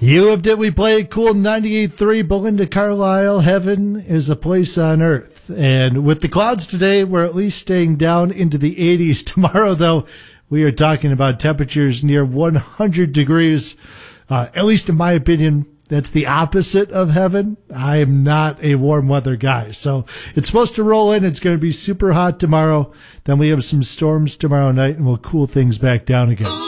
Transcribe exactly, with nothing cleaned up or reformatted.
You lived it. We played cool ninety-eight point three. Belinda Carlisle, Heaven is a Place on Earth. And with the clouds today, we're at least staying down into the eighties. Tomorrow, though, we are talking about temperatures near one hundred degrees. Uh, at least in my opinion, that's the opposite of heaven. I am not a warm weather guy. So it's supposed to roll in. It's going to be super hot tomorrow. Then we have some storms tomorrow night, and we'll cool things back down again.